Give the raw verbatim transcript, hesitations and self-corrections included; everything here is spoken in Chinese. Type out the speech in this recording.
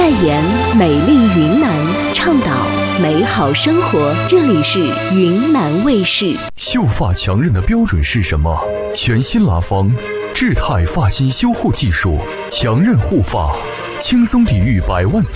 代言美丽云南，倡导美好生活。这里是云南卫视。 秀发强韧的标准是什么？全新拉芳智泰发型修护技术，强韧护发，轻松抵御百万